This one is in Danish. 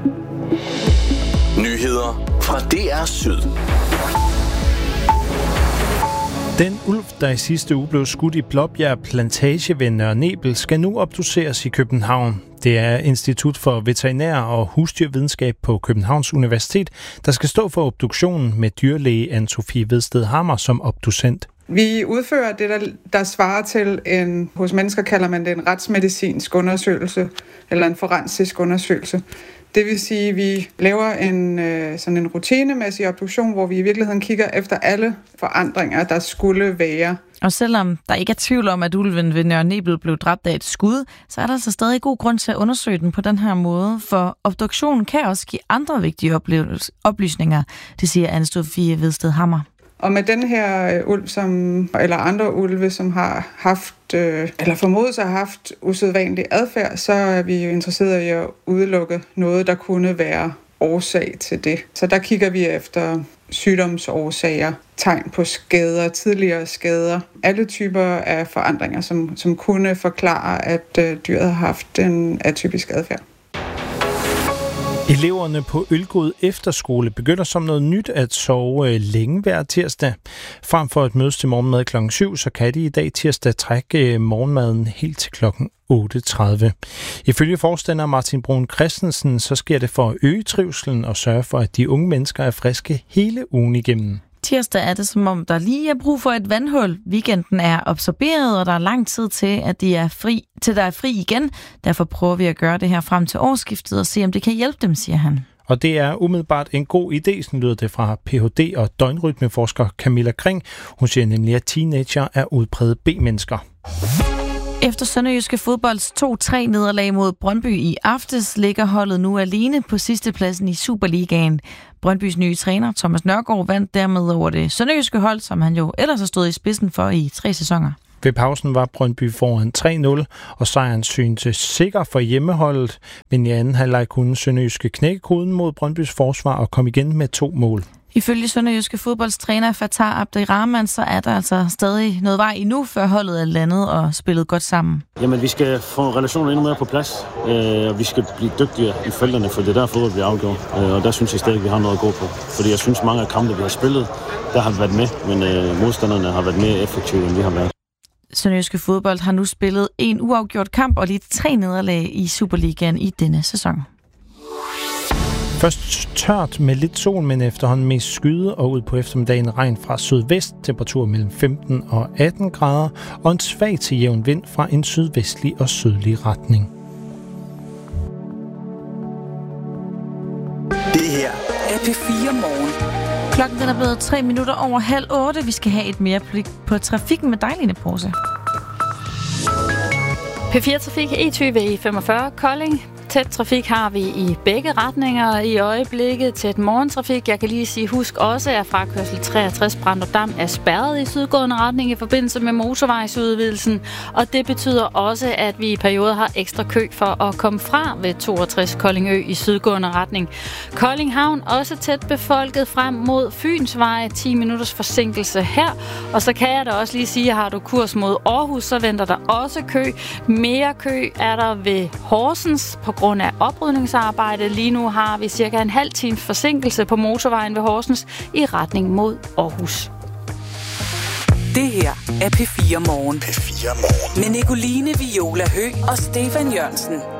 Nyheder fra DR Syd. Den ulv, der i sidste uge blev skudt i Blåbjerg Plantage ved Nørre Nebel, skal nu obduceres i København. Det er Institut for Veterinær- og Husdyrvidenskab på Københavns Universitet, der skal stå for obduktionen med dyrlæge Anne-Sophie Vedsted Hammer som obducent. Vi udfører det, der svarer til hos mennesker kalder man det en retsmedicinsk undersøgelse, eller en forensisk undersøgelse. Det vil sige, at vi laver sådan en rutinemæssig obduktion, hvor vi i virkeligheden kigger efter alle forandringer, der skulle være. Og selvom der ikke er tvivl om, at ulven ved Nørre Nebel blev dræbt af et skud, så er der altså stadig god grund til at undersøge den på den her måde, for obduktionen kan også give andre vigtige oplysninger, det siger Anne-Sophie Vedsted Hammer. Og med den her ulv, eller andre ulve, som har haft, eller formodes at have haft usædvanlig adfærd, så er vi jo interesseret i at udelukke noget, der kunne være årsag til det. Så der kigger vi efter sygdomsårsager, tegn på skader, tidligere skader, alle typer af forandringer, som kunne forklare, at dyret har haft en atypisk adfærd. Eleverne på Ølgod Efterskole begynder som noget nyt at sove længe hver tirsdag. Frem for at mødes til morgenmad kl. 7, så kan de i dag tirsdag trække morgenmaden helt til kl. 8.30. Ifølge forstander Martin Brun Christensen, så sker det for at øge trivselen og sørge for, at de unge mennesker er friske hele ugen igennem. Tirsdag er det, som om der lige er brug for et vandhul. Weekenden er absorberet, og der er lang tid til, at der er fri igen. Derfor prøver vi at gøre det her frem til årsskiftet og se, om det kan hjælpe dem, siger han. Og det er umiddelbart en god idé, sådan lyder det fra Ph.D. og døgnrytmeforsker Camilla Kring. Hun siger nemlig, at teenager er udpræget B-mennesker. Efter Sønderjyske Fodbolds 2-3 nederlag mod Brøndby i aftes, ligger holdet nu alene på sidstepladsen i Superligaen. Brøndbys nye træner, Thomas Nørgaard, vandt dermed over det sønderjyske hold, som han jo ellers har stået i spidsen for i 3 sæsoner. Ved pausen var Brøndby foran 3-0, og sejren syntes sikker for hjemmeholdet, men i anden halvleg kunne Sønderjyske knække koden mod Brøndbys forsvar og kom igen med 2 mål. Ifølge Sønderjyske Fodboldstræner Fatah Abderrahman, så er der altså stadig noget vej endnu, før holdet er landet og spillet godt sammen. Jamen, vi skal få relationen endnu mere på plads, og vi skal blive dygtigere i felterne, for det er der fodbold bliver afgjort. Og der synes jeg stadig, vi har noget at gå på. Fordi jeg synes, mange af kampe, vi har spillet, der har vi været med, men modstanderne har været mere effektive, end vi har været. Sønderjyske Fodbold har nu spillet 1 uafgjort kamp og lige 3 nederlag i Superligaen i denne sæson. Først tørt med lidt sol, men efterhånden mest skyde, og ud på eftermiddagen regn fra sydvest, temperatur mellem 15 og 18 grader, og en svag til jævn vind fra en sydvestlig og sydlig retning. Det her er P4 Morgen. Klokken den er blevet 3 minutter over 7:30. Vi skal have et mere blik på trafikken med dig, Line Porse. P4 Trafik E20 45 Kolding. Tæt trafik har vi i begge retninger i øjeblikket. Tæt morgentrafik. Jeg kan lige sige, husk også, at frakørsel 63 Branderdam er spærret i sydgående retning i forbindelse med motorvejsudvidelsen. Og det betyder også, at vi i perioder har ekstra kø for at komme fra ved 62 Koldingø i sydgående retning. Kolding Havn også tæt befolket frem mod Fynsvej. 10 minutters forsinkelse her. Og så kan jeg da også lige sige, at har du kurs mod Aarhus, så venter der også kø. Mere kø er der ved Horsens på grund af oprydningsarbejde. Lige nu har vi cirka en halv times forsinkelse på motorvejen ved Horsens i retning mod Aarhus. Det her er P4 Morgen. P4 Morgen. Med Nicoline Viola Høgh og Stefan Jørgensen.